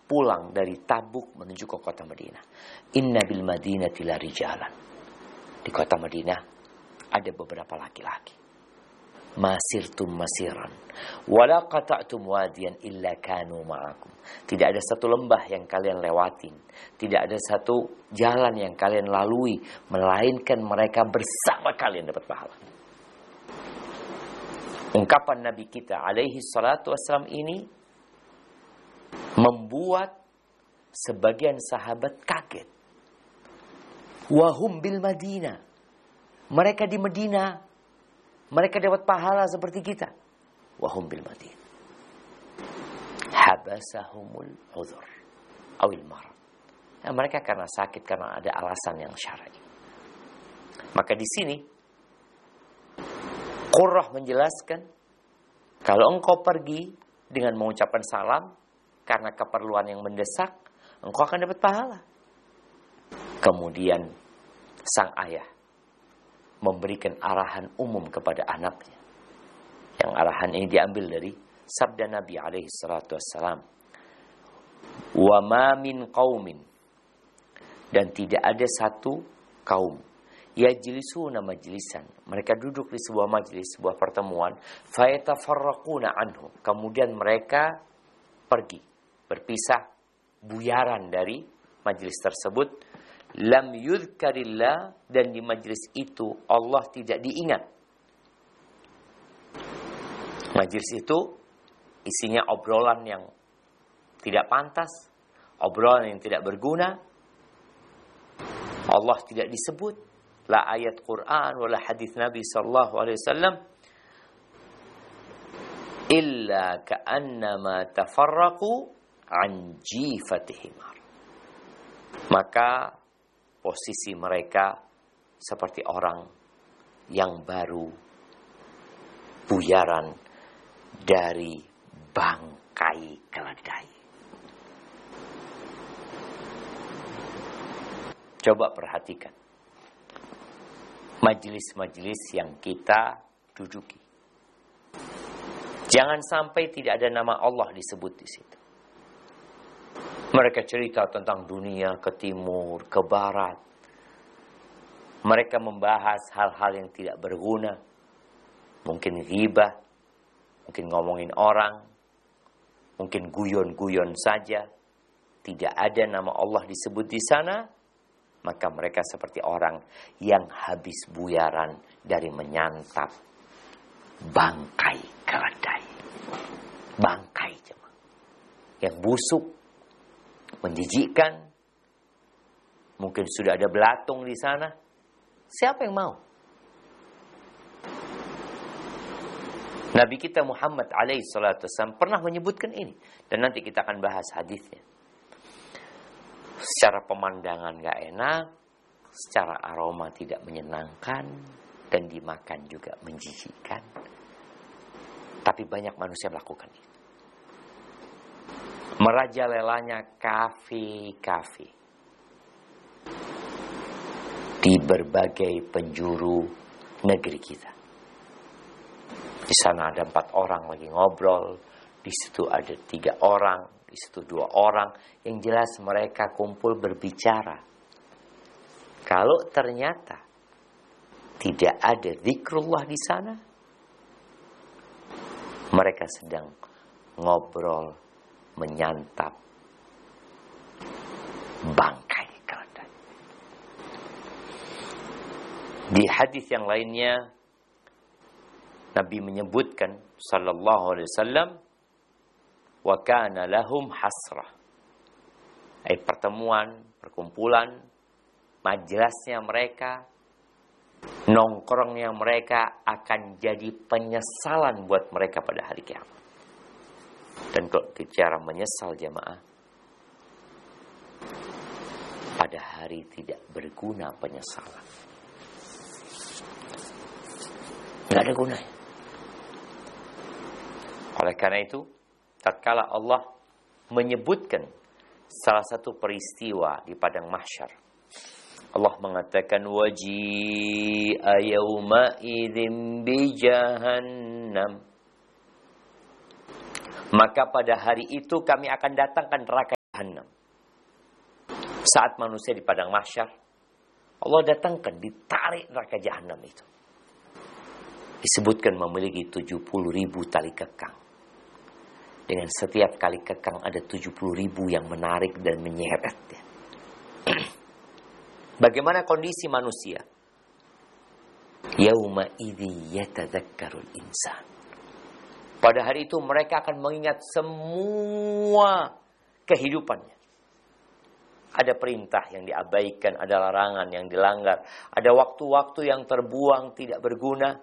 pulang dari Tabuk menuju ke kota Madinah. Inna bil Madinati la rijalan. Di kota Madinah ada beberapa laki-laki. Masirtum masiran wala qata'tum wadiyan illa kanu ma'akum. Tidak ada satu lembah yang kalian lewatin, tidak ada satu jalan yang kalian lalui melainkan mereka bersama kalian dapat pahala. Ungkapan Nabi kita alaihi salatu wassalam ini membuat sebagian sahabat kaget. Wahum bil Madinah. Mereka di Madinah, mereka dapat pahala seperti kita. Wahum bil Madinah. Habasahumul udhur awil marad. Nah, mereka karena sakit, karena ada alasan yang syar'i. Maka di sini Qurrah menjelaskan, kalau engkau pergi dengan mengucapkan salam karena keperluan yang mendesak, engkau akan dapat pahala. Kemudian sang ayah memberikan arahan umum kepada anaknya. Yang arahan ini diambil dari sabda Nabi alaihi salatu wassalam. Wa ma min qaumin. Dan tidak ada satu kaum. Yajlisuna majlisan. Mereka duduk di sebuah majlis, sebuah pertemuan. Fayatafarraquna anhu. Kemudian mereka pergi, berpisah, buyaran dari majlis tersebut. Lam yudhkarillah, dan di majlis itu Allah tidak diingat. Majlis itu isinya obrolan yang tidak pantas, obrolan yang tidak berguna. Allah tidak disebut, la ayat Quran wala hadis Nabi sallallahu alaihi wasallam, illa ka'annama tafarraqu an jifatihim. Maka posisi mereka seperti orang yang baru buyaran dari bangkai keledai. Coba perhatikan majelis-majelis yang kita duduki. Jangan sampai tidak ada nama Allah disebut di situ. Mereka cerita tentang dunia ke timur, ke barat. Mereka membahas hal-hal yang tidak berguna. Mungkin ghibah, mungkin ngomongin orang, mungkin guyon-guyon saja. Tidak ada nama Allah disebut di sana. Maka mereka seperti orang yang habis buyaran dari menyantap bangkai keledai. Bangkai cuma yang busuk, menjijikkan. Mungkin sudah ada belatung di sana. Siapa yang mau? Nabi kita Muhammad alaihi salatu wasallam pernah menyebutkan ini, dan nanti kita akan bahas hadisnya. Secara pemandangan gak enak, secara aroma tidak menyenangkan, dan dimakan juga menjijikkan. Tapi banyak manusia melakukan itu. Merajalelanya kafe-kafe di berbagai penjuru negeri kita. Di sana ada 4 orang lagi ngobrol, di situ ada 3 orang, di situ 2 orang. Yang jelas mereka kumpul berbicara. Kalau ternyata tidak ada zikrullah di sana, mereka sedang ngobrol, menyantap bangkai keledai. Di hadis yang lainnya Nabi menyebutkan sallallahu alaihi wasallam, wa kana lahum hasrah. Pertemuan, perkumpulan, majelisnya mereka, nongkrongnya mereka akan jadi penyesalan buat mereka pada hari kiamat. Dan kalau bicara menyesal jamaah, pada hari tidak berguna penyesalan. Tidak ada gunanya. Oleh karena itu, tatkala Allah menyebutkan salah satu peristiwa di padang mahsyar, Allah mengatakan waji'a yawma idzin bi jahannam. Maka pada hari itu kami akan datangkan neraka Jahannam. Saat manusia di padang mahsyar, Allah datangkan, ditarik neraka Jahannam itu. Disebutkan memiliki 70.000 tali kekang. Dengan setiap kali kekang ada 70.000 yang menarik dan menyeret. Bagaimana kondisi manusia? Yauma idzi yatadzakkarul insan. Pada hari itu mereka akan mengingat semua kehidupannya. Ada perintah yang diabaikan, ada larangan yang dilanggar, ada waktu-waktu yang terbuang tidak berguna.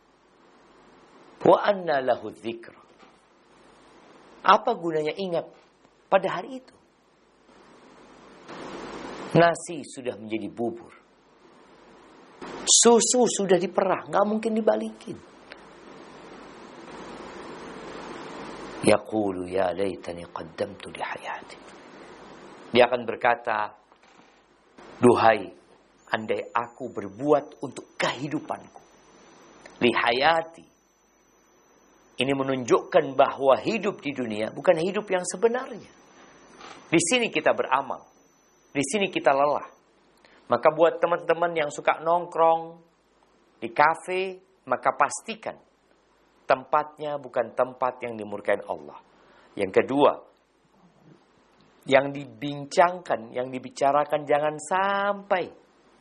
Wa anna lahu dzikra. Apa gunanya ingat pada hari itu? Nasi sudah menjadi bubur. Susu sudah diperah, nggak mungkin dibalikin. Yaqulu ya laitani qaddamtu li hayati. Dia akan berkata, duhai, andai aku berbuat untuk kehidupanku. Li hayati. Ini menunjukkan bahwa hidup di dunia bukan hidup yang sebenarnya. Di sini kita beramal. Di sini kita lelah. Maka buat teman-teman yang suka nongkrong di kafe, maka pastikan tempatnya bukan tempat yang dimurkai Allah. Yang kedua, yang dibincangkan, yang dibicarakan jangan sampai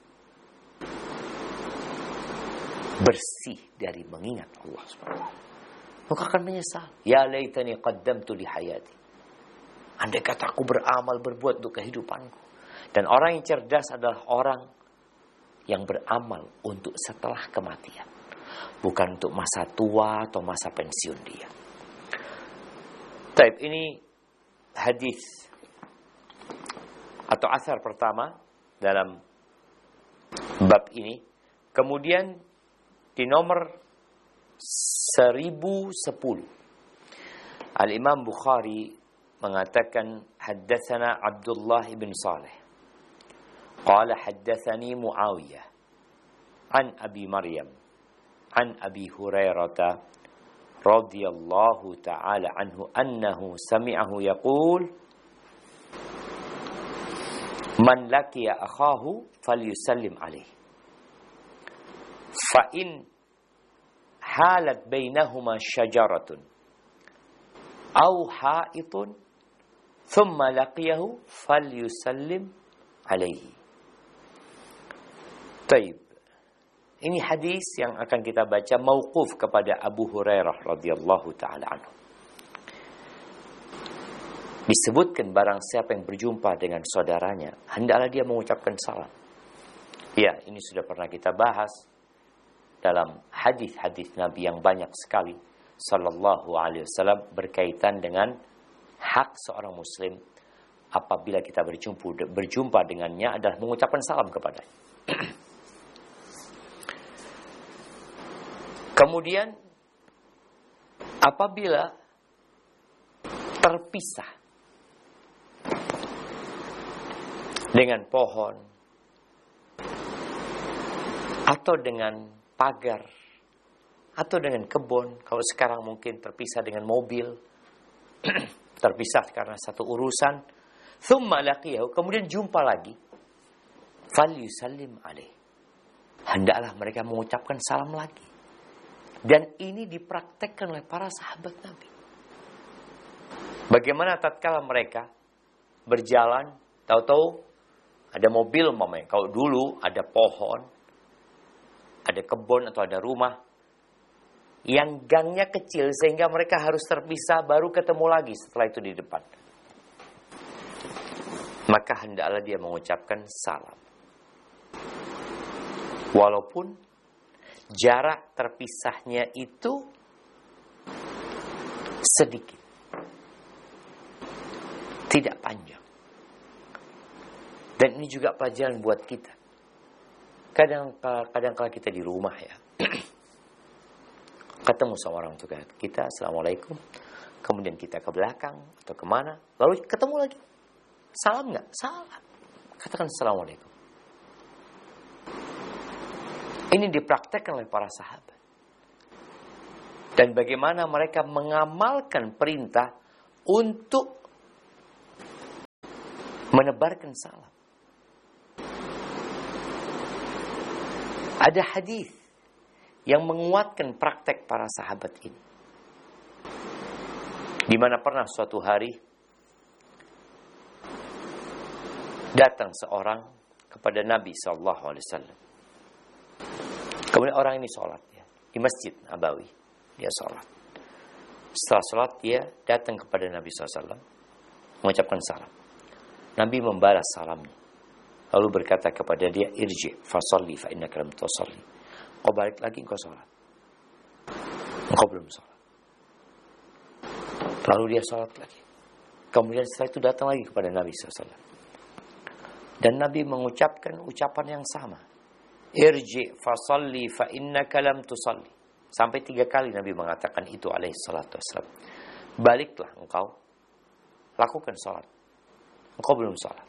bersih dari mengingat Allah SWT. Maka akan menyesal. Ya laitani qaddamtu li hayati. Andai kata aku beramal, berbuat untuk kehidupanku. Dan orang yang cerdas adalah orang yang beramal untuk setelah kematian. Bukan untuk masa tua atau masa pensiun dia. Taib, ini hadis atau asar pertama dalam bab ini. Kemudian di nomor 1010. Al-Imam Bukhari mengatakan haddatsana Abdullah ibn Saleh. قال حدثني معاوية عن أبي مريم عن أبي هريرة رضي الله تعالى عنه أنه سمعه يقول من لقي أخاه فليسلم عليه فإن حالت بينهما شجرة أو حائط ثم لقيه فليسلم عليه. Taib. Ini hadis yang akan kita baca mauquf kepada Abu Hurairah radhiyallahu taala anhu. Disebutkan barang siapa yang berjumpa dengan saudaranya, hendaklah dia mengucapkan salam. Ya, ini sudah pernah kita bahas dalam hadis-hadis Nabi yang banyak sekali sallallahu alaihi wasallam berkaitan dengan hak seorang muslim apabila kita berjumpa dengannya adalah mengucapkan salam kepadanya. Kemudian apabila terpisah dengan pohon atau dengan pagar atau dengan kebun, kalau sekarang mungkin terpisah dengan mobil, terpisah karena satu urusan, thumma laqiyahu, kemudian jumpa lagi, falyusallim alaih, hendaklah mereka mengucapkan salam lagi. Dan ini dipraktekkan oleh para sahabat Nabi. Bagaimana tatkala mereka berjalan, tahu-tahu ada mobil umpamanya. Kalau dulu ada pohon, ada kebun atau ada rumah yang gangnya kecil sehingga mereka harus terpisah baru ketemu lagi setelah itu di depan. Maka hendaklah dia mengucapkan salam. Walaupun jarak terpisahnya itu sedikit, tidak panjang. Dan ini juga pelajaran buat kita. Kadang-kadang kita di rumah ya, ketemu sama orang tua kita, assalamualaikum, kemudian kita ke belakang atau kemana, lalu ketemu lagi, salam nggak? Salam, katakan assalamualaikum. Ini dipraktekkan oleh para sahabat. Dan bagaimana mereka mengamalkan perintah untuk menebarkan salam. Ada hadis yang menguatkan praktek para sahabat ini. Di mana pernah suatu hari datang seorang kepada Nabi SAW. Kemudian orang ini sholat ya, di Masjid Nabawi. Dia sholat. Setelah sholat dia datang kepada Nabi SAW, mengucapkan salam. Nabi membalas salamnya, lalu berkata kepada dia, irji fasalli fa innaka lam tusalli. Kau balik lagi, kau sholat. Engkau belum sholat. Lalu dia sholat lagi. Kemudian setelah itu datang lagi kepada Nabi SAW. Dan Nabi mengucapkan ucapan yang sama. Irji fasalli fa innaka lam tusalli. Sampai 3 kali Nabi mengatakan itu alaihi salatu wassalam. Baliklah engkau, lakukan sholat. Engkau belum sholat.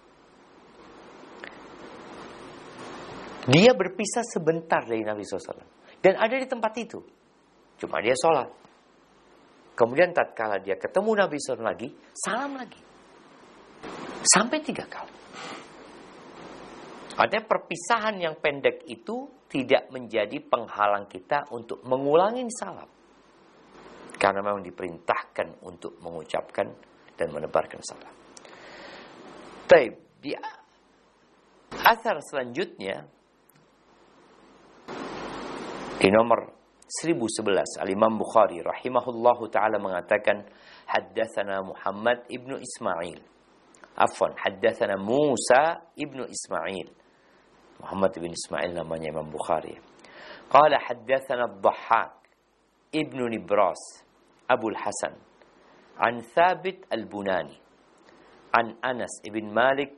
Dia berpisah sebentar dari Nabi SAW. Dan ada di tempat itu. Cuma dia sholat. Kemudian tatkala dia ketemu Nabi SAW lagi, salam lagi. Sampai 3 kali. Artinya perpisahan yang pendek itu tidak menjadi penghalang kita untuk mengulangi salam. Karena memang diperintahkan untuk mengucapkan dan menebarkan salam. Baik, di asar selanjutnya, di nomor 1011, Al-Imam Bukhari rahimahullahu ta'ala mengatakan, haddatsana Muhammad ibnu Ismail. Haddatsana Musa ibnu Ismail. Muhammad ibn Ismail namanya Imam Bukhari. Qala haddatsana Ad-Dhahhak ibnu Nibras Abu Hasan an Thabit al-Bunani an Anas ibn Malik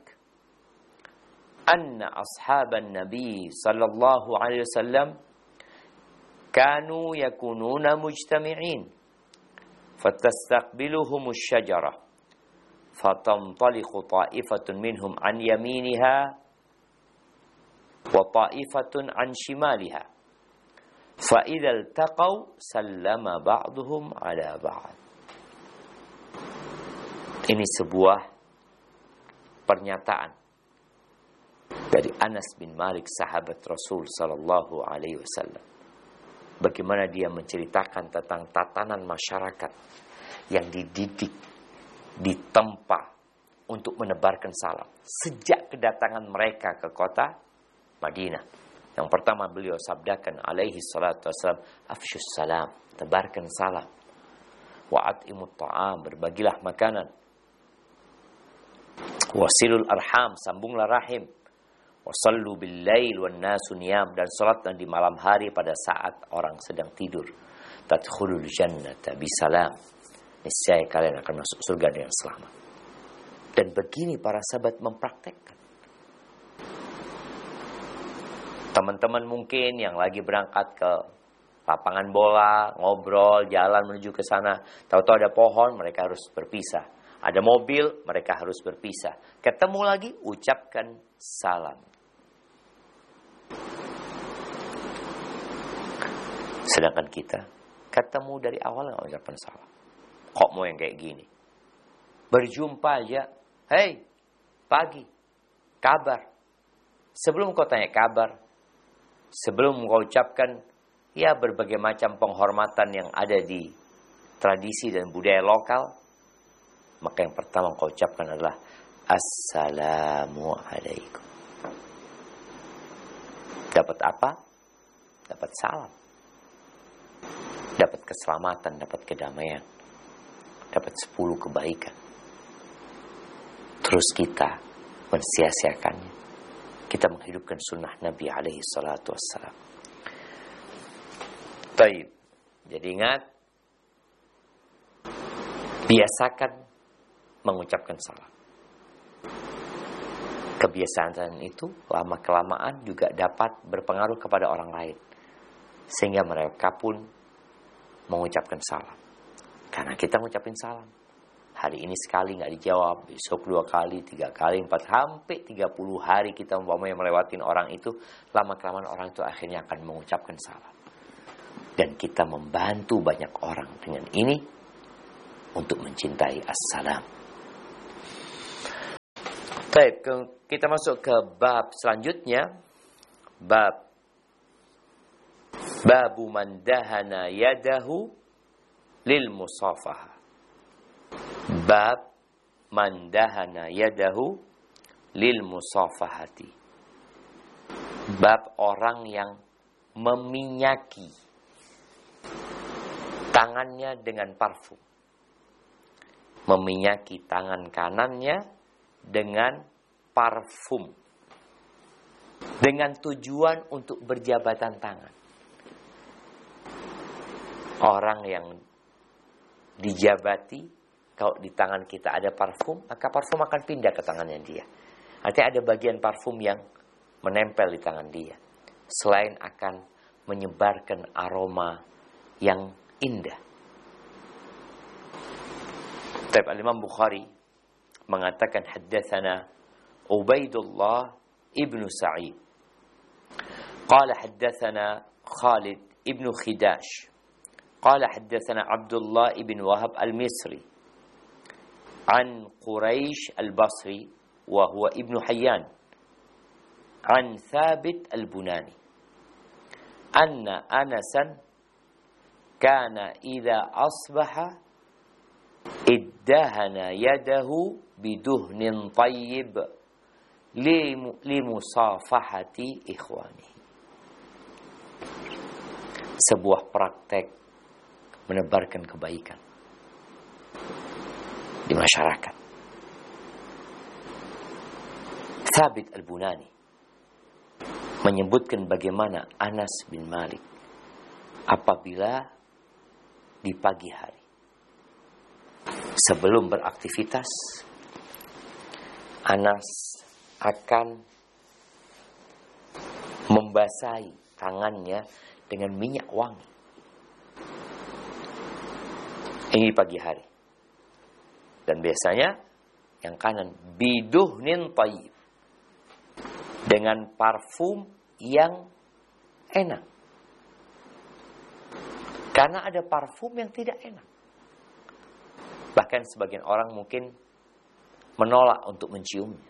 anna ashaban Nabi sallallahu alaihi wasallam kanu yakununa mujtami'in fatastaqbiluhum asy-syajarah fatantaliqu ta'ifatun minhum an yaminiha wa ta'ifatun an shimaliha fa idza iltaqaw sallama ba'duhum 'ala ba'd. Ini sebuah pernyataan dari Anas bin Malik, sahabat Rasul sallallahu alaihi wasallam. Bagaimana dia menceritakan tentang tatanan masyarakat yang dididik, ditempa untuk menebarkan salam. Sejak kedatangan mereka ke kota Madinah. Yang pertama beliau sabdakan alaihi salatu wassalam, afsyus salam, tebarkan salam. Wa'at'imut ta'am, berbagilah makanan. Wasilul arham, sambunglah rahim. Wasallu bil lail wan nasu niyam, dan salatlah di malam hari pada saat orang sedang tidur. Tadkhulul jannata bisalam, niscaya kalian akan masuk surga dengan selamat. Dan begini para sahabat mempraktekkan. Teman-teman mungkin yang lagi berangkat ke lapangan bola, ngobrol, jalan menuju ke sana, tahu-tahu ada pohon, mereka harus berpisah. Ada mobil, mereka harus berpisah. Ketemu lagi, ucapkan salam. Sedangkan kita ketemu dari awal nggak ucapkan salam. Kok mau yang kayak gini? Berjumpa aja, hey, pagi, kabar. Sebelum kau tanya kabar, sebelum kau ucapkan ya berbagai macam penghormatan yang ada di tradisi dan budaya lokal, maka yang pertama kau ucapkan adalah Assalamualaikum. Dapat apa? Dapat salam. Dapat keselamatan, dapat kedamaian. Dapat 10 kebaikan. Terus kita mensia-siakannya. Kita menghidupkan sunnah Nabi alaihi salatu wassalam. Baik. Jadi ingat, biasakan mengucapkan salam. Kebiasaan itu lama-kelamaan juga dapat berpengaruh kepada orang lain. Sehingga mereka pun mengucapkan salam. Karena kita mengucapkan salam. Hari ini sekali nggak dijawab, besok 2 kali, 3 kali, 4, sampai 30 hari kita umpamanya melewatin orang itu, lama-kelamaan orang itu akhirnya akan mengucapkan salam. Dan kita membantu banyak orang dengan ini untuk mencintai assalam. Baik, kita masuk ke bab selanjutnya. Babu man dahana yadahu lil musafahah. Bab man dahana yadahu lil musafahati. Bab orang yang meminyaki tangannya dengan parfum. Meminyaki tangan kanannya dengan parfum. Dengan tujuan untuk berjabatan tangan. Orang yang dijabati, kalau di tangan kita ada parfum, maka parfum akan pindah ke tangannya dia. Artinya ada bagian parfum yang menempel di tangan dia. Selain akan menyebarkan aroma yang indah. Al-Imam Bukhari mengatakan haddatsana Ubaidullah ibnu Sa'id. Qala haddatsana Khalid ibnu Khidash. Qala haddatsana Abdullah ibn Wahab al-Misri. An Quraisy al-Basri wa huwa ibnu Hayyan. An Thabit al-Bunani. Anna Anasan kana idza asbaha iddahana yadahu biduhnin tayyib limusafahati ikhwani. Sebuah praktek menebarkan kebaikan di masyarakat. Thabit al-Bunani menyebutkan bagaimana Anas bin Malik apabila di pagi hari sebelum beraktivitas, Anas akan membasahi tangannya dengan minyak wangi. Ini pagi hari. Dan biasanya yang kanan biduhnin tayyib, dengan parfum yang enak. Karena ada parfum yang tidak enak. Bahkan sebagian orang mungkin menolak untuk menciumnya.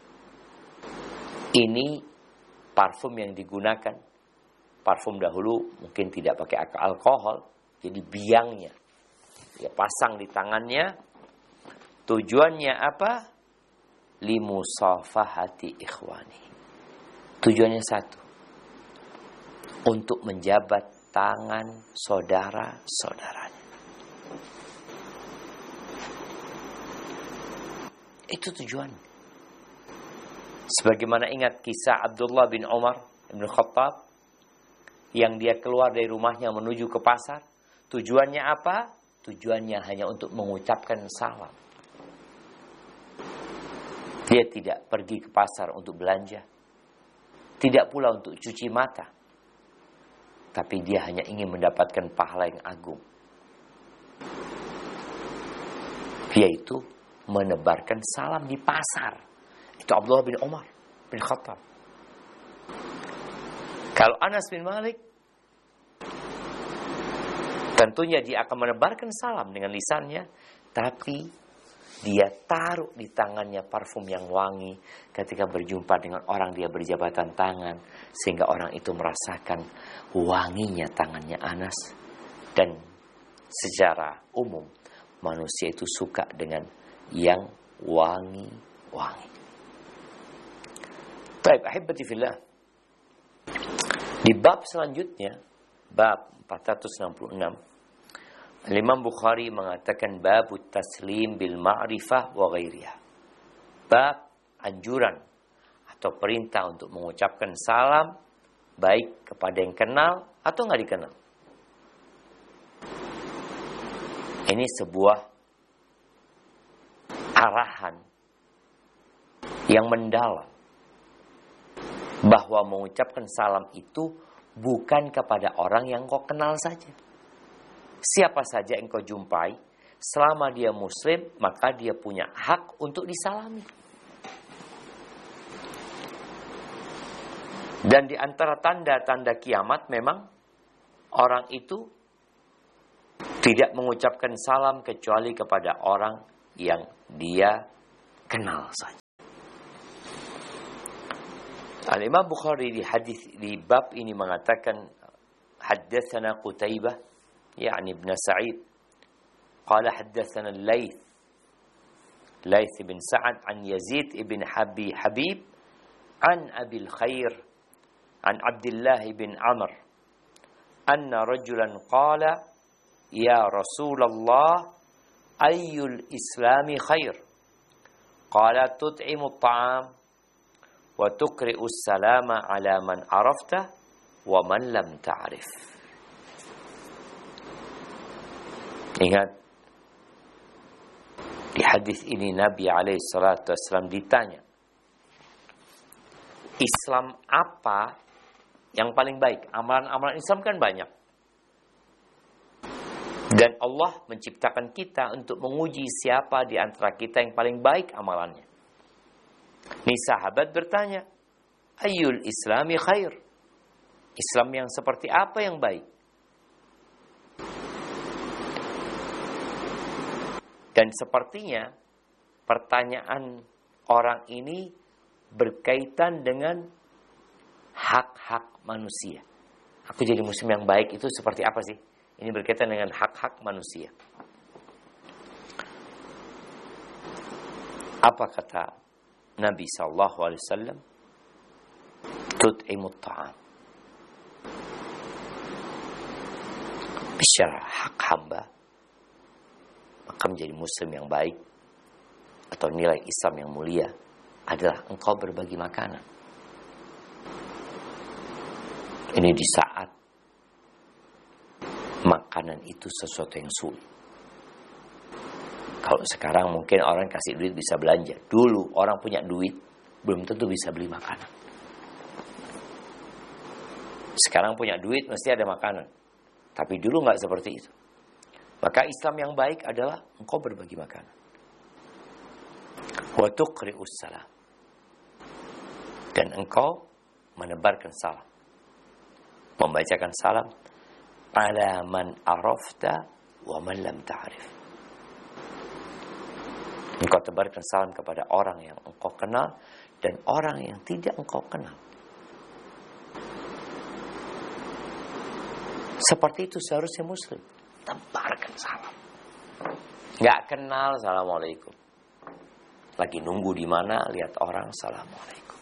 Ini parfum yang digunakan. Parfum dahulu mungkin tidak pakai alkohol. Jadi biangnya dia pasang di tangannya. Tujuannya apa? Limusafahati ikhwani. Tujuannya satu. Untuk menjabat tangan saudara-saudaranya. Itu tujuan. Sebagaimana ingat kisah Abdullah bin Umar bin Khattab yang dia keluar dari rumahnya menuju ke pasar. Tujuannya apa? Tujuannya hanya untuk mengucapkan salam. Dia tidak pergi ke pasar untuk belanja. Tidak pula untuk cuci mata. Tapi dia hanya ingin mendapatkan pahala yang agung. Yaitu menebarkan salam di pasar. Itu Abdullah bin Umar bin Khattab. Kalau Anas bin Malik, tentunya dia akan menebarkan salam dengan lisannya, tapi dia taruh di tangannya parfum yang wangi ketika berjumpa dengan orang dia berjabatan tangan, sehingga orang itu merasakan wanginya tangannya Anas. Dan secara umum manusia itu suka dengan yang wangi-wangi. Baik, ahibati fillah. Di bab selanjutnya, bab 466, Imam Bukhari mengatakan babut taslim bil ma'rifah wa ghairiha. Bab anjuran atau perintah untuk mengucapkan salam baik kepada yang kenal atau nggak dikenal. Ini sebuah arahan yang mendalam bahwa mengucapkan salam itu bukan kepada orang yang kau kenal saja. Siapa saja yang kau jumpai, selama dia muslim, maka dia punya hak untuk disalami. Dan di antara tanda-tanda kiamat memang orang itu tidak mengucapkan salam kecuali kepada orang yang dia kenal saja. Al-Imam Bukhari di bab ini mengatakan haddatsana Qutaibah yani ibn Sa'id qala haddatsana Laits bin Sa'ad an Yazid ibn Habib an Abil Khair an Abdullah bin Amr anna rajulan qala ya Rasulullah ayyul islami khair qala tut'imu at-ta'am wa tuqri'us salama ala man arafta wa man lam ta'rif. Ingat, di hadis ini Nabi alaihi salatu wasallam ditanya, Islam apa yang paling baik? Amalan-amalan Islam kan banyak. Dan Allah menciptakan kita untuk menguji siapa di antara kita yang paling baik amalannya. Nih sahabat bertanya, ayyul islami khair? Islam yang seperti apa yang baik? Dan sepertinya pertanyaan orang ini berkaitan dengan hak-hak manusia. Aku jadi muslim yang baik itu seperti apa sih? Ini berkaitan dengan hak-hak manusia. Apa kata Nabi SAW? Tut'imut ta'am. Bicara hak hamba, maka menjadi muslim yang baik atau nilai Islam yang mulia adalah engkau berbagi makanan. Ini di saat makanan itu sesuatu yang sulit. Kalau sekarang mungkin orang kasih duit bisa belanja. Dulu orang punya duit belum tentu bisa beli makanan. Sekarang punya duit mesti ada makanan. Tapi dulu nggak seperti itu. Maka Islam yang baik adalah engkau berbagi makanan. Wa tuqri'us salam. Dan engkau menebarkan salam. Membacakan salam ala man arafta wa man lam ta'rif. Engkau tebarkan salam kepada orang yang engkau kenal dan orang yang tidak engkau kenal. Seperti itu seharusnya muslim. Tebarkan salam. Gak kenal, assalamualaikum. Lagi nunggu di mana, lihat orang, assalamualaikum.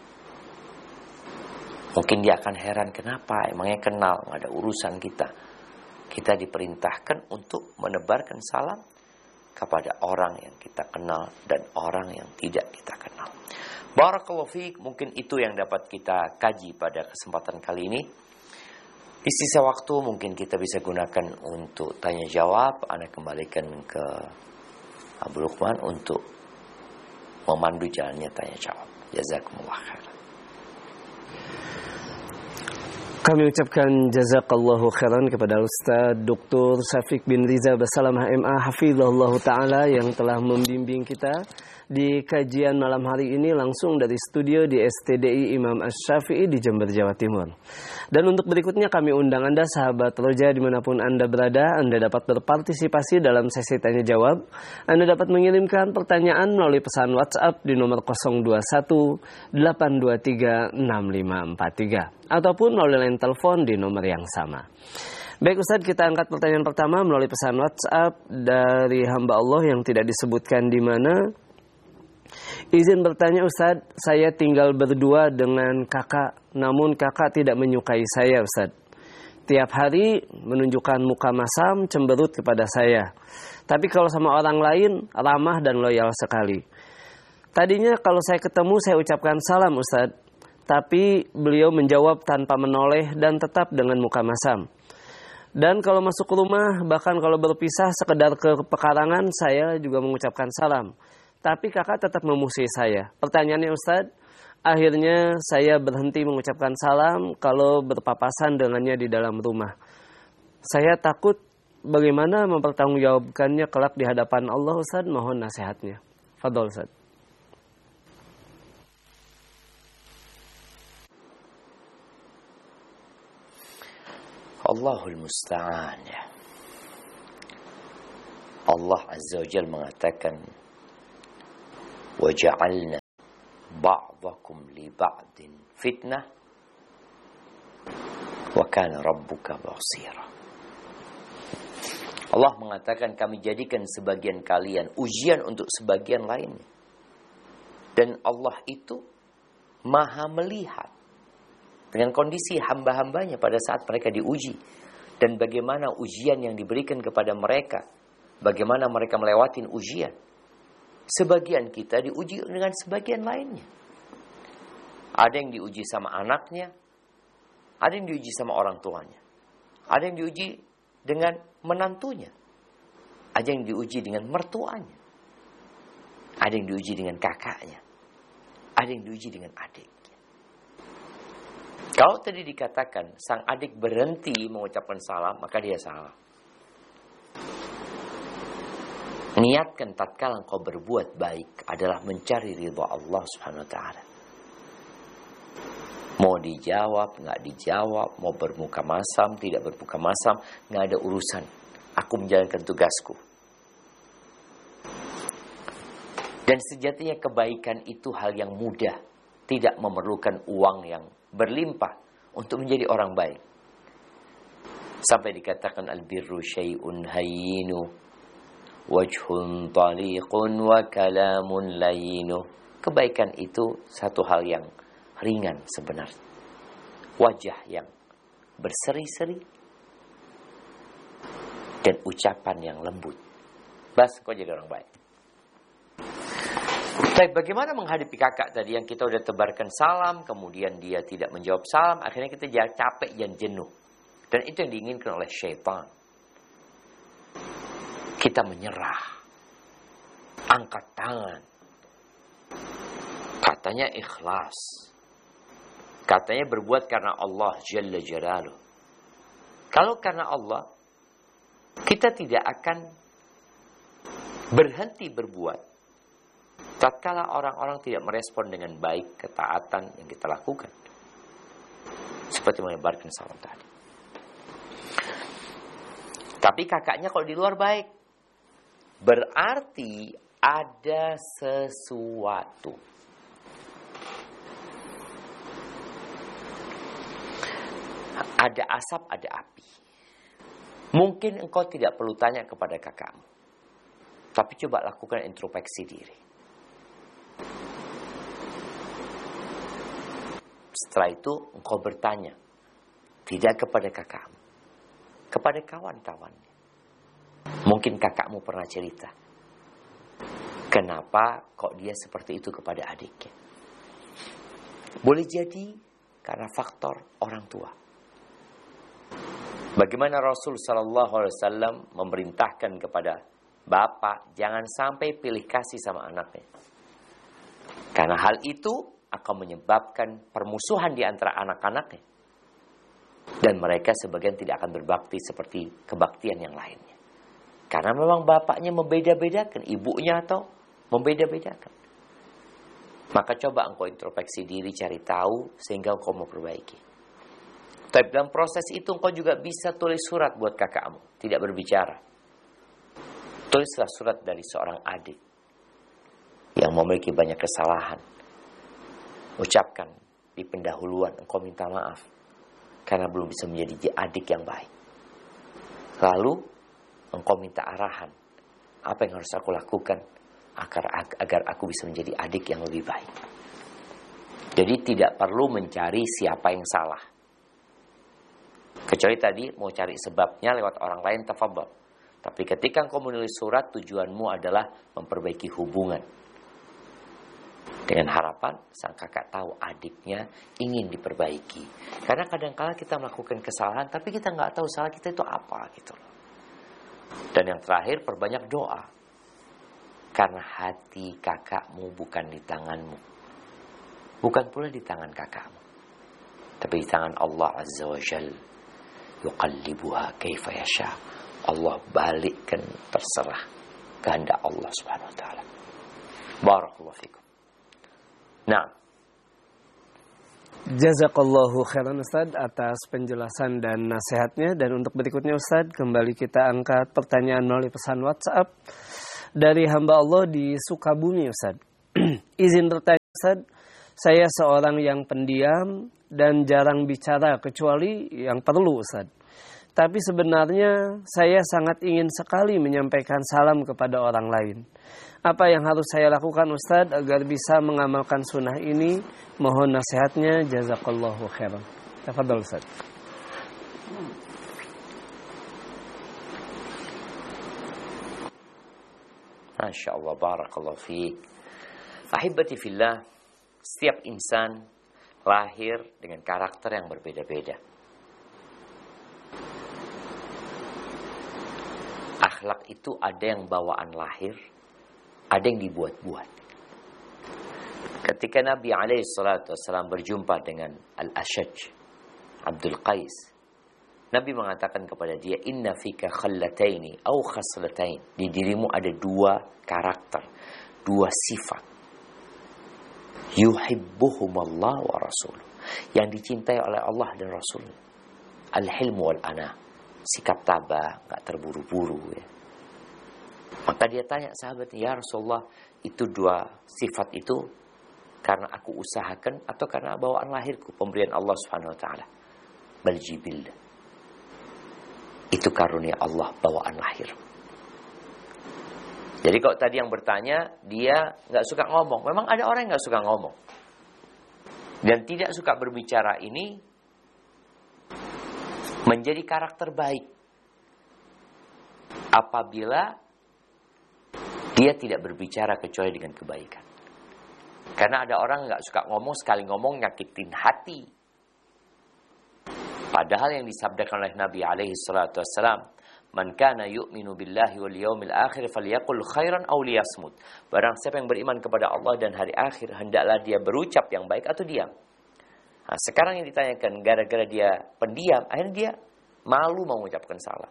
Mungkin dia akan heran, kenapa? Emangnya kenal, gak ada urusan kita. Kita diperintahkan untuk menebarkan salam kepada orang yang kita kenal dan orang yang tidak kita kenal. Barakallahu fiik, mungkin itu yang dapat kita kaji pada kesempatan kali ini. Di sisa waktu mungkin kita bisa gunakan untuk tanya jawab. Anda kembalikan ke Abu Lukman untuk memandu jalannya tanya jawab. Jazakumullah khairan. Kami ucapkan jazakallahu khairan kepada Ustaz Dr. Syafiq bin Riza Basalamah MA Hafizahullah Ta'ala yang telah membimbing kita di kajian malam hari ini langsung dari studio di STDI Imam Asy-Syafi'i di Jember, Jawa Timur. Dan untuk berikutnya kami undang Anda sahabat Roja dimanapun Anda berada, Anda dapat berpartisipasi dalam sesi tanya jawab. Anda dapat mengirimkan pertanyaan melalui pesan WhatsApp di nomor 021 823 6543 ataupun melalui line telepon di nomor yang sama. Baik Ustaz, kita angkat pertanyaan pertama melalui pesan WhatsApp dari hamba Allah yang tidak disebutkan di mana. Izin bertanya Ustaz, saya tinggal berdua dengan kakak, namun kakak tidak menyukai saya Ustaz. Tiap hari menunjukkan muka masam, cemberut kepada saya. Tapi kalau sama orang lain, ramah dan loyal sekali. Tadinya kalau saya ketemu, saya ucapkan salam Ustaz. Tapi beliau menjawab tanpa menoleh dan tetap dengan muka masam. Dan kalau masuk rumah, bahkan kalau berpisah sekedar ke pekarangan, saya juga mengucapkan salam. Tapi kakak tetap memusuhi saya. Pertanyaannya Ustaz, akhirnya saya berhenti mengucapkan salam kalau berpapasan dengannya di dalam rumah. Saya takut bagaimana mempertanggungjawabkannya kelak di hadapan Allah Ustaz, mohon nasihatnya. Fadhol Ustaz. Allahul Musta'an. Allah Azza wa Jalla mengatakan, وَجَعَلْنَا ba'dakum li ba'din fitnah wa kana rabbuka basira. Allah mengatakan kami jadikan sebagian kalian ujian untuk sebagian lainnya. Dan Allah itu maha melihat dengan kondisi hamba-hambanya pada saat mereka diuji. Dan bagaimana ujian yang diberikan kepada mereka. Bagaimana mereka melewati ujian. Sebagian kita diuji dengan sebagian lainnya. Ada yang diuji sama anaknya. Ada yang diuji sama orang tuanya. Ada yang diuji dengan menantunya. Ada yang diuji dengan mertuanya. Ada yang diuji dengan kakaknya. Ada yang diuji dengan adiknya. Kalau tadi dikatakan sang adik berhenti mengucapkan salam, maka dia salah. Niatkan tatkala engkau berbuat baik adalah mencari ridha Allah Subhanahu wa taala. Mau dijawab, nggak dijawab, mau bermuka masam, tidak bermuka masam, nggak ada urusan. Aku menjalankan tugasku. Dan sejatinya kebaikan itu hal yang mudah. Tidak memerlukan uang yang berlimpah untuk menjadi orang baik. Sampai dikatakan albirru syai'un hayyinu wajhun taliqun wa kalamun layinu. Kebaikan itu satu hal yang ringan sebenarnya. Wajah yang berseri-seri dan ucapan yang lembut. Bas, kau jadi orang baik. Baik, bagaimana menghadapi kakak tadi yang kita udah tebarkan salam, kemudian dia tidak menjawab salam, akhirnya kita capek dan jenuh. Dan itu yang diinginkan oleh syaitan. Kita menyerah. Angkat tangan. Katanya ikhlas. Katanya berbuat karena Allah Jalla Jalaluh. Kalau karena Allah, kita tidak akan berhenti berbuat tatkala orang-orang tidak merespon dengan baik ketaatan yang kita lakukan. Seperti menyebarkan salam tadi. Tapi kakaknya kalau di luar baik, berarti ada sesuatu. Ada asap, ada api. Mungkin engkau tidak perlu tanya kepada kakakmu. Tapi coba lakukan introspeksi diri. Setelah itu engkau bertanya. Tidak kepada kakakmu. Kepada kawan-kawannya. Mungkin kakakmu pernah cerita. Kenapa kok dia seperti itu kepada adiknya? Boleh jadi karena faktor orang tua. Bagaimana Rasul SAW memerintahkan kepada bapak jangan sampai pilih kasih sama anaknya. Karena hal itu akan menyebabkan permusuhan di antara anak-anaknya. Dan mereka sebagian tidak akan berbakti seperti kebaktian yang lainnya. Karena memang bapaknya membeda-bedakan, ibunya atau membeda-bedakan. Maka coba engkau introspeksi diri, cari tahu sehingga engkau memperbaiki. Tapi dalam proses itu engkau juga bisa tulis surat buat kakakmu, tidak berbicara. Tulislah surat dari seorang adik yang memiliki banyak kesalahan. Ucapkan di pendahuluan, engkau minta maaf karena belum bisa menjadi adik yang baik. Lalu engkau minta arahan, apa yang harus aku lakukan agar aku bisa menjadi adik yang lebih baik. Jadi tidak perlu mencari siapa yang salah. Kecuali tadi mau cari sebabnya lewat orang lain, tafadhol. Tapi ketika engkau menulis surat, tujuanmu adalah memperbaiki hubungan. Dengan harapan sang kakak tahu adiknya ingin diperbaiki. Karena kadang-kala kita melakukan kesalahan, tapi kita nggak tahu salah kita itu apa gitu loh. Dan yang terakhir, perbanyak doa. Karena hati kakakmu bukan di tanganmu. Bukan pula di tangan kakakmu. Tapi di tangan Allah Azza wa Jalla. Yuqallibuha kaifa yasha. Allah balikkan terserah kehendak Allah Subhanahu wa taala. Barakallahu fikum. Nah, jazakallahu khairan Ustaz atas penjelasan dan nasihatnya. Dan untuk berikutnya Ustaz, kembali kita angkat pertanyaan melalui pesan WhatsApp dari hamba Allah di Sukabumi Ustaz. Izin bertanya Ustaz, saya seorang yang pendiam dan jarang bicara kecuali yang perlu, Ustaz. Tapi sebenarnya saya sangat ingin sekali menyampaikan salam kepada orang lain. Apa yang harus saya lakukan, Ustaz, agar bisa mengamalkan sunnah ini? Mohon nasihatnya, jazakallahu khairan. Tafadhol, Ustaz. Masya Allah, barakallahu fiik. Ahibati fillah, setiap insan lahir dengan karakter yang berbeda-beda. Akhlak itu ada yang bawaan lahir, ada yang dibuat-buat. Ketika Nabi SAW berjumpa dengan Al-Ashaj, Abdul Qais, Nabi mengatakan kepada dia, inna fika khallataini au khaslatain. Di dirimu ada dua karakter, dua sifat. Yuhibbuhumallah wa rasuluh. Yang dicintai oleh Allah dan Rasul. Al-hilmu wal-ana. Sikap tabah, gak terburu-buru. Ya. Maka dia tanya sahabatnya, ya Rasulullah, itu dua sifat itu karena aku usahakan atau karena bawaan lahirku, pemberian Allah Subhanahu wa taala. Bal jibillah. Itu karunia Allah, bawaan lahir. Jadi kalau tadi yang bertanya, dia gak suka ngomong. Memang ada orang yang gak suka ngomong. Dan tidak suka berbicara ini menjadi karakter baik. Apabila dia tidak berbicara kecuali dengan kebaikan. Karena ada orang gak suka ngomong, sekali ngomong nyakitin hati. Padahal yang disabdakan oleh Nabi alaihi salatu wassalam, man kana yu'minu billahi wal yaumil akhir falyaqul khairan aw liyasmut. Barang siapa yang beriman kepada Allah dan hari akhir, hendaklah dia berucap yang baik atau diam. Nah, sekarang yang ditanyakan, gara-gara dia pendiam, akhirnya dia malu mengucapkan salam.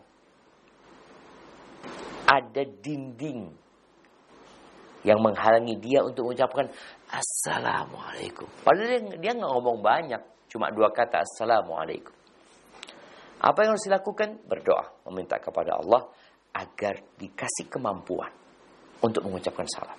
Ada dinding yang menghalangi dia untuk mengucapkan assalamualaikum. Padahal dia nggak ngomong banyak, cuma dua kata assalamualaikum. Apa yang harus dilakukan? Berdoa, meminta kepada Allah agar dikasih kemampuan untuk mengucapkan salam.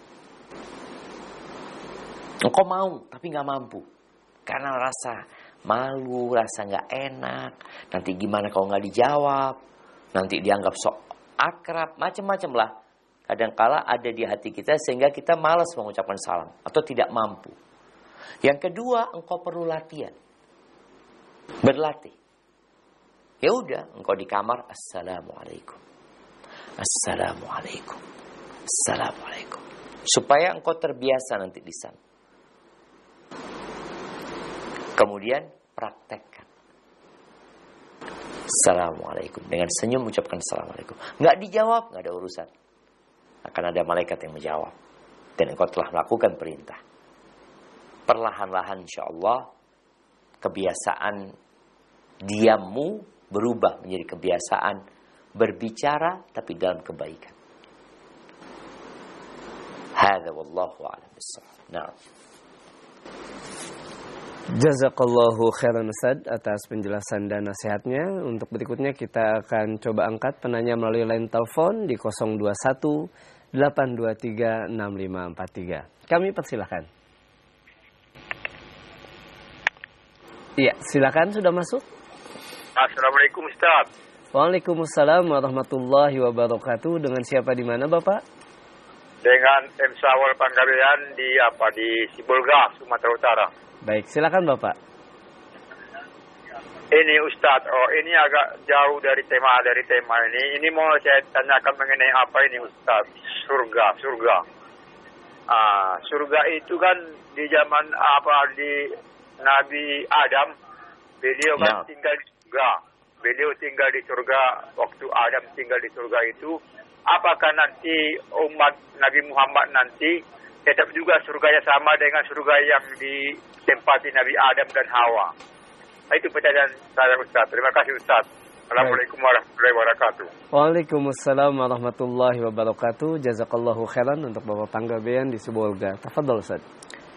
Engkau mau, tapi nggak mampu. Karena rasa malu, rasa nggak enak. Nanti gimana kalau nggak dijawab? Nanti dianggap sok akrab, macam-macam lah. Kadangkala ada di hati kita sehingga kita malas mengucapkan salam atau tidak mampu. Yang kedua, engkau perlu latihan. Berlatih. Ya udah, engkau di kamar, assalamualaikum. Assalamualaikum. Assalamualaikum. Supaya engkau terbiasa nanti di sana. Kemudian praktekkan. Assalamualaikum. Dengan senyum ucapkan assalamualaikum. Nggak dijawab, nggak ada urusan. Akan ada malaikat yang menjawab. Dan engkau telah melakukan perintah. Perlahan-lahan insyaAllah kebiasaan diammu berubah menjadi kebiasaan berbicara tapi dalam kebaikan. Hadza wallahu a'lam bissawab. Na'am. Jazakallahu khairan Ustaz atas penjelasan dan nasihatnya. Untuk berikutnya kita akan coba angkat penanya melalui line telepon di 021 823 6543. Kami persilahkan. Iya, silakan, sudah masuk. Assalamualaikum Ustaz. Waalaikumsalam warahmatullahi wabarakatuh. Dengan siapa di mana Bapak? Dengan M. Sawal Panggabean di Sibolga, Sumatera Utara. Baik, silakan Bapak. Ini Ustaz, ini agak jauh dari tema ini. Ini mau saya tanyakan mengenai apa ini Ustaz? Surga. Surga itu kan di zaman di Nabi Adam, beliau kan tinggal di surga. Beliau tinggal di surga, waktu Adam tinggal di surga itu, apakah nanti umat Nabi Muhammad nanti tetap juga surganya sama dengan surga yang ditempati Nabi Adam dan Hawa? Itu pertanyaan saya Ustaz. Terima kasih Ustaz. Assalamualaikum warahmatullahi wabarakatuh. Waalaikumsalam warahmatullahi wabarakatuh. Jazakallahu khairan untuk Bapak Panggabean di Sibolga. Tafadhol Ustaz.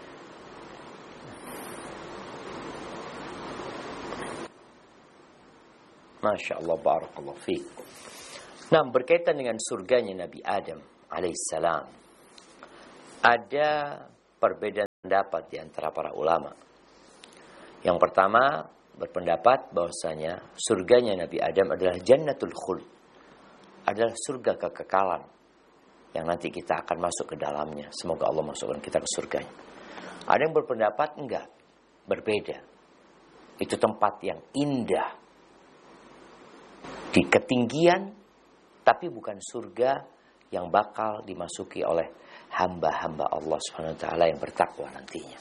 Masya Allah, barakallahu fiik. Nah, berkaitan dengan surganya Nabi Adam alaihissalam, ada perbedaan pendapat di antara para ulama. Yang pertama berpendapat bahwasanya surganya Nabi Adam adalah jannatul khuld, adalah surga kekekalan yang nanti kita akan masuk ke dalamnya. Semoga Allah masukkan kita ke surganya. Ada yang berpendapat enggak, berbeda. Itu tempat yang indah di ketinggian, tapi bukan surga yang bakal dimasuki oleh hamba-hamba Allah SWT yang bertakwa nantinya.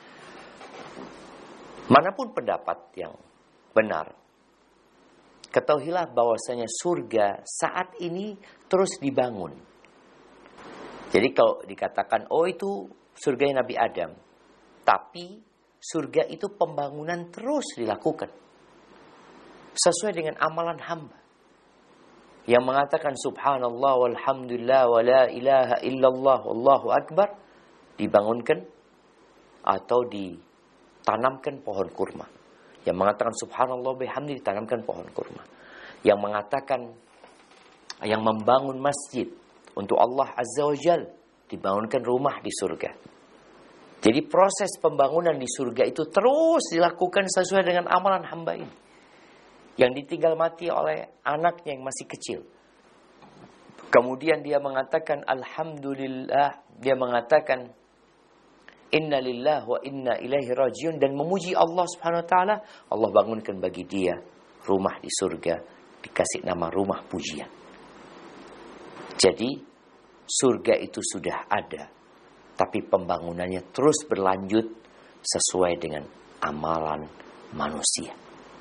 Manapun pendapat yang benar, ketahuilah bahwasanya surga saat ini terus dibangun. Jadi kalau dikatakan, oh itu surga Nabi Adam, tapi surga itu pembangunan terus dilakukan sesuai dengan amalan hamba yang mengatakan subhanallah walhamdulillah wa la ilaha illallah wallahu akbar, dibangunkan atau ditanamkan pohon kurma. Yang mengatakan subhanallah bihamdi, ditanamkan pohon kurma. Yang mengatakan, yang membangun masjid untuk Allah Azza wa Jal, dibangunkan rumah di surga. Jadi proses pembangunan di surga itu terus dilakukan sesuai dengan amalan hamba ini, yang ditinggal mati oleh anaknya yang masih kecil. Kemudian dia mengatakan alhamdulillah, dia mengatakan inna lillahi wa inna ilaihi rajiun, dan memuji Allah Subhanahu wa taala. Allah bangunkan bagi dia rumah di surga, dikasih nama rumah pujian. Jadi surga itu sudah ada, tapi pembangunannya terus berlanjut sesuai dengan amalan manusia.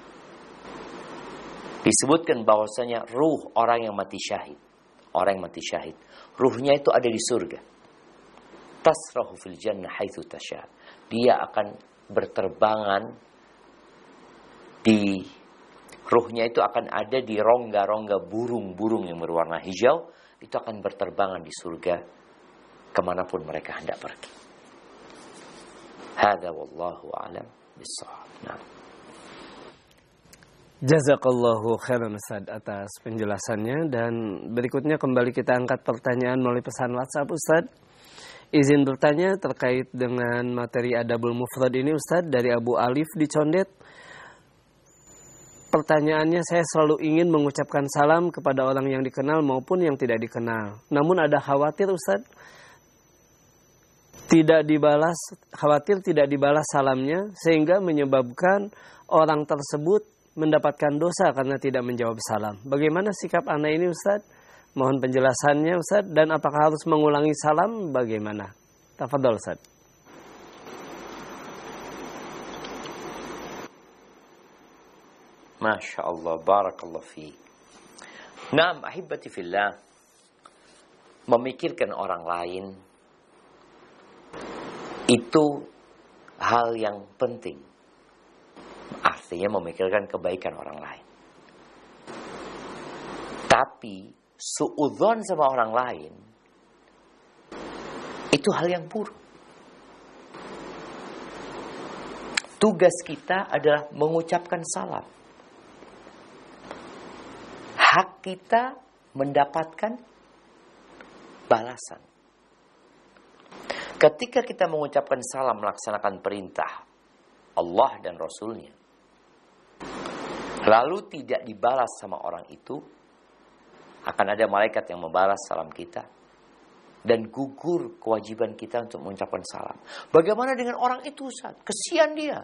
Disebutkan bahwasanya ruh orang yang mati syahid, ruhnya itu ada di surga. Tasrahu fil jannah haitsu tasya. Dia akan berterbangan di ruhnya itu akan ada di rongga-rongga burung-burung yang berwarna hijau, itu akan berterbangan di surga kemanapun mereka hendak pergi. Hada wallahu a'lam bissawab. Nah. Jazakallahu khairan Ustaz atas penjelasannya, dan berikutnya kembali kita angkat pertanyaan melalui pesan WhatsApp Ustaz. Izin bertanya terkait dengan materi Adabul Mufrad ini Ustaz, dari Abu Alif di Condet. Pertanyaannya, saya selalu ingin mengucapkan salam kepada orang yang dikenal maupun yang tidak dikenal. Namun ada khawatir Ustaz, khawatir tidak dibalas salamnya, sehingga menyebabkan orang tersebut mendapatkan dosa karena tidak menjawab salam. Bagaimana sikap ana ini Ustaz? Mohon penjelasannya Ustaz, dan apakah harus mengulangi salam bagaimana? Tafadhol Ustaz. Masya Allah, barakallahu fiik. Naam, ahibati fillah, memikirkan orang lain itu hal yang penting. Artinya memikirkan kebaikan orang lain. Tapi suudzon sama orang lain itu hal yang buruk. Tugas kita adalah mengucapkan salam. Hak kita mendapatkan balasan. Ketika kita mengucapkan salam, melaksanakan perintah Allah dan Rasulnya, lalu tidak dibalas sama orang itu, akan ada malaikat yang membalas salam kita, dan gugur kewajiban kita untuk mengucapkan salam. Bagaimana dengan orang itu Ustaz? Kesian dia.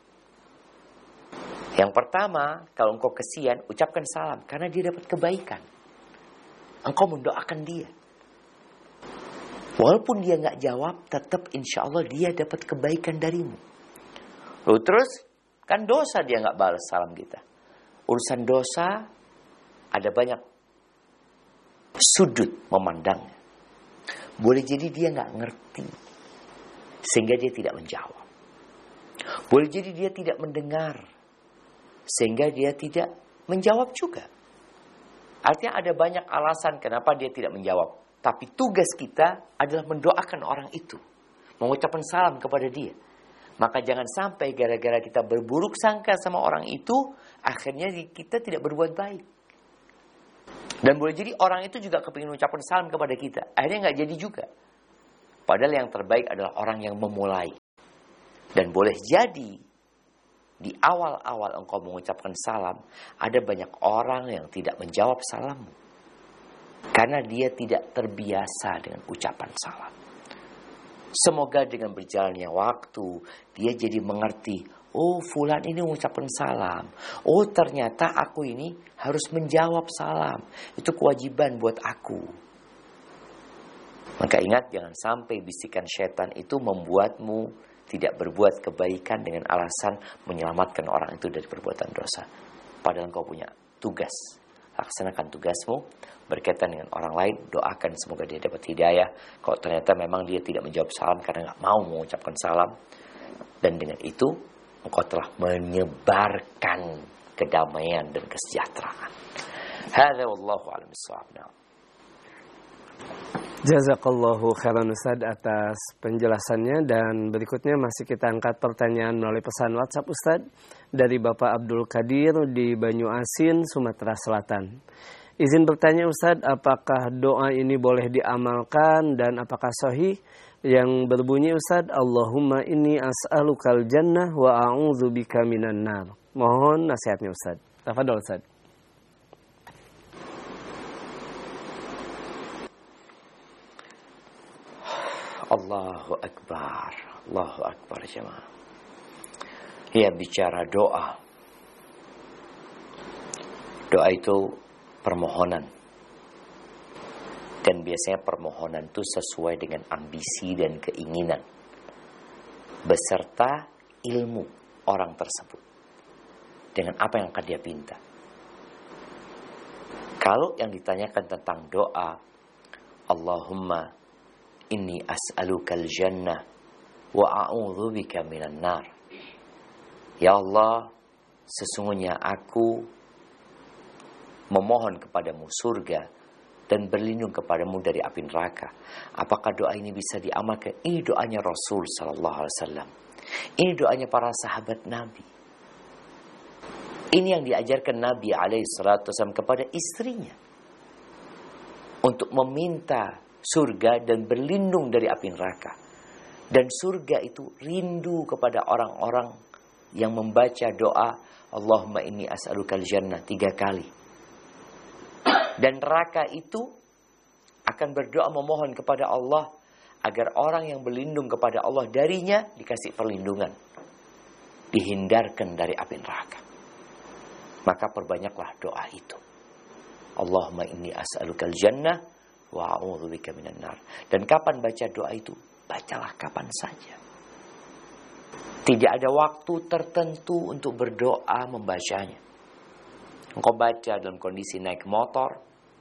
Yang pertama, kalau engkau kesian, ucapkan salam, karena dia dapat kebaikan. Engkau mendoakan dia. Walaupun dia nggak jawab, tetap insya Allah dia dapat kebaikan darimu. Lalu terus, kan dosa dia nggak balas salam kita. Urusan dosa, ada banyak sudut memandangnya. Boleh jadi dia nggak ngerti, sehingga dia tidak menjawab. Boleh jadi dia tidak mendengar, sehingga dia tidak menjawab juga. Artinya ada banyak alasan kenapa dia tidak menjawab. Tapi tugas kita adalah mendoakan orang itu, mengucapkan salam kepada dia. Maka jangan sampai gara-gara kita berburuk sangka sama orang itu, akhirnya kita tidak berbuat baik. Dan boleh jadi orang itu juga kepingin mengucapkan salam kepada kita, akhirnya nggak jadi juga. Padahal yang terbaik adalah orang yang memulai. Dan boleh jadi di awal-awal engkau mengucapkan salam, ada banyak orang yang tidak menjawab salammu. Karena dia tidak terbiasa dengan ucapan salam. Semoga dengan berjalannya waktu, dia jadi mengerti, oh fulan ini mengucapkan salam. Oh ternyata aku ini harus menjawab salam. Itu kewajiban buat aku. Maka ingat, jangan sampai bisikan syaitan itu membuatmu tidak berbuat kebaikan dengan alasan menyelamatkan orang itu dari perbuatan dosa. Padahal engkau punya tugas. Laksanakan tugasmu berkaitan dengan orang lain. Doakan semoga dia dapat hidayah. Kalau ternyata memang dia tidak menjawab salam karena nggak mau mengucapkan salam. Dan dengan itu engkau telah menyebarkan kedamaian dan kesejahteraan. Hadza wallahu a'lam bissawab. Jazakallahu khairan Ustaz atas penjelasannya, dan berikutnya masih kita angkat pertanyaan melalui pesan WhatsApp Ustaz dari Bapak Abdul Qadir di Banyu Asin, Sumatera Selatan. Izin bertanya Ustaz, apakah doa ini boleh diamalkan dan apakah sahih? Yang berbunyi Ustaz, Allahumma inni as'alukal jannah wa a'udzubika minan nar. Mohon nasihatnya Ustaz. Tafadhol Ustaz. Allahu Akbar. Allahu Akbar jemaah. Ya, bicara doa. Doa itu permohonan. Dan biasanya permohonan itu sesuai dengan ambisi dan keinginan. Beserta ilmu orang tersebut. Dengan apa yang akan dia pinta. Kalau yang ditanyakan tentang doa, Allahumma inni as'alukal jannah wa a'udzubika minan nar. Ya Allah, sesungguhnya aku memohon kepadamu surga dan berlindung kepadamu dari api neraka. Apakah doa ini bisa diamalkan? Ini doanya Rasul sallallahu alaihi wasallam. Ini doanya para sahabat Nabi. Ini yang diajarkan Nabi alaihi salatu wasallam kepada istrinya untuk meminta surga dan berlindung dari api neraka. Dan surga itu rindu kepada orang-orang yang membaca doa Allahumma inni as'alukal jannah 3 kali. Dan neraka itu akan berdoa memohon kepada Allah agar orang yang berlindung kepada Allah darinya dikasih perlindungan, dihindarkan dari api neraka. Maka perbanyaklah doa itu. Allahumma inni as'alukal jannah wa a'udzubika minan nar. Dan kapan baca doa itu? Bacalah kapan saja. Tidak ada waktu tertentu untuk berdoa membacanya. Engkau baca dalam kondisi naik motor.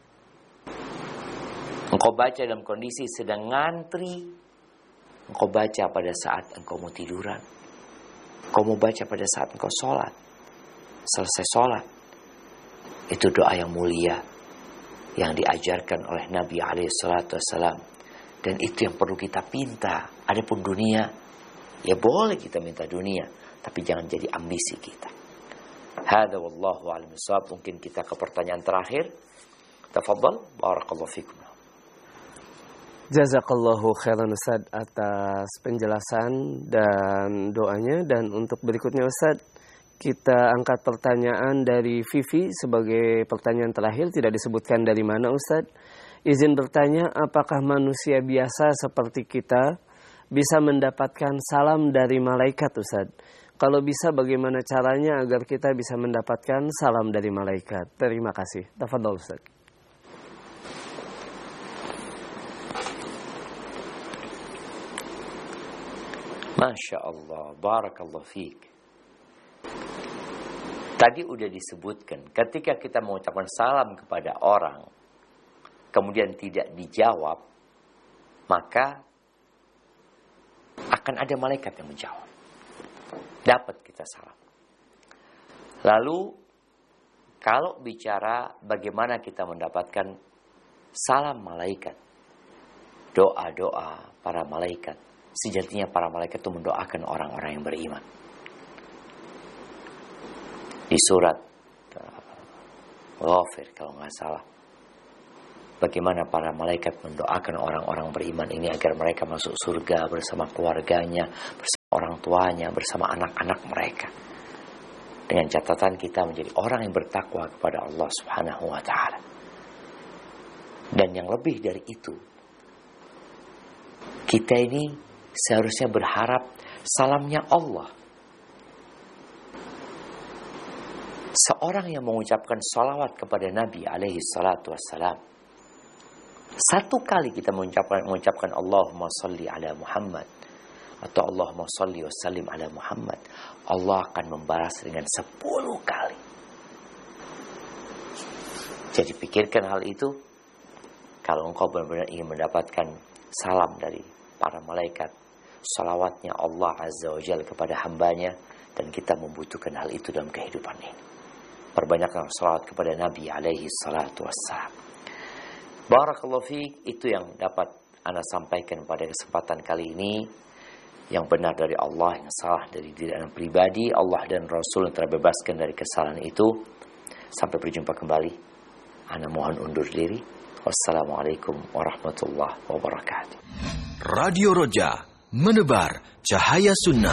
Engkau baca dalam kondisi sedang ngantri. Engkau baca pada saat engkau mau tiduran. Engkau mau baca pada saat engkau sholat. Selesai sholat. Itu doa yang mulia yang diajarkan oleh Nabi SAW. Dan itu yang perlu kita pinta. Adapun dunia, ya boleh kita minta dunia, tapi jangan jadi ambisi kita. Hadza wallahu a'lam bissawab. Mungkin kita ke pertanyaan terakhir. Tafadhal, barakallahu fikum. Jazakallahu khairan Ustaz atas penjelasan dan doanya. Dan untuk berikutnya Ustaz, kita angkat pertanyaan dari Vivi sebagai pertanyaan terakhir, tidak disebutkan dari mana Ustaz. Izin bertanya, apakah manusia biasa seperti kita bisa mendapatkan salam dari malaikat Ustaz? Kalau bisa bagaimana caranya agar kita bisa mendapatkan salam dari malaikat? Terima kasih. Tafadhol Ustaz. Masya Allah, barakallahu fiik. Tadi udah disebutkan, ketika kita mengucapkan salam kepada orang, kemudian tidak dijawab, maka akan ada malaikat yang menjawab. Dapat kita salam. Lalu, kalau bicara bagaimana kita mendapatkan salam malaikat, doa-doa para malaikat, sejatinya para malaikat itu mendoakan orang-orang yang beriman. Di surat Ghafir kalau nggak salah, bagaimana para malaikat mendoakan orang-orang beriman ini agar mereka masuk surga bersama keluarganya, orang tuanya, bersama anak-anak mereka. Dengan catatan kita menjadi orang yang bertakwa kepada Allah Subhanahu wa ta'ala. Dan yang lebih dari itu, kita ini seharusnya berharap salamnya Allah. Seorang yang mengucapkan salawat kepada Nabi alaihi salatu wassalam, satu kali kita mengucapkan Allahumma salli ala Muhammad atau Allahumma salli wa sallim ala Muhammad, Allah akan membalas dengan 10 kali. Jadi pikirkan hal itu. Kalau engkau benar-benar ingin mendapatkan salam dari para malaikat, salawatnya Allah Azza wa Jalla kepada hambanya, dan kita membutuhkan hal itu dalam kehidupan ini. Perbanyakkan salawat kepada Nabi alaihi salatu wassalam. Barakallahu fiik, itu yang dapat Anda sampaikan pada kesempatan kali ini. Yang benar dari Allah, yang salah dari diri Anda pribadi. Allah dan Rasul yang terbebaskan dari kesalahan itu. Sampai berjumpa kembali. Anda mohon undur diri. Wassalamualaikum warahmatullahi wabarakatuh. Radio Roja, menebar cahaya sunnah.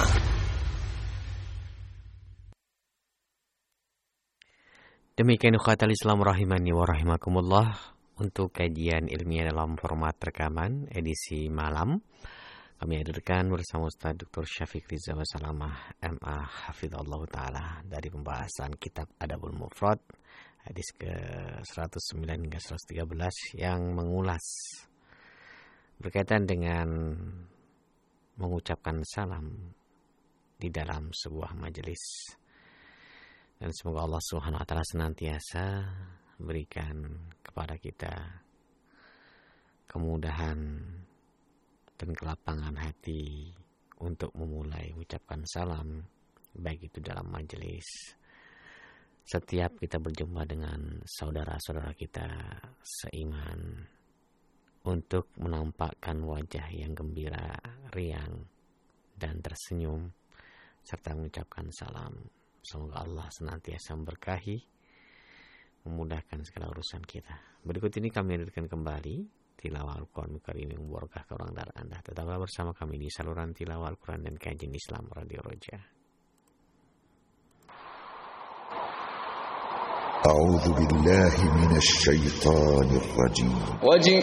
Demikian ukhatal Islam rahimani wa rahimakumullah, untuk kajian ilmiah dalam format rekaman edisi malam. Kami hadirkan bersama Ustaz Dr. Syafiq Riza Basalamah MA Hafizallahu Ta'ala dari pembahasan kitab Adabul Mufrad hadis ke-109 hingga 113 yang mengulas berkaitan dengan mengucapkan salam di dalam sebuah majelis. Dan semoga Allah Subhanahu wa ta'ala senantiasa berikan kepada kita kemudahan dan kelapangan hati untuk memulai mengucapkan salam, baik itu dalam majelis. Setiap kita berjumpa dengan saudara-saudara kita seiman, untuk menampakkan wajah yang gembira, riang, dan tersenyum, serta mengucapkan salam. Semoga Allah senantiasa memberkahi, memudahkan segala urusan kita. Berikut ini kami hadirkan kembali tilawah Al-Quran Karim yang berkah ke orang darah Anda. Tetaplah bersama kami di saluran tilawah Al-Quran dan kajian Islam Radio Roja. A'udzu billahi minasy syaithanir rajim.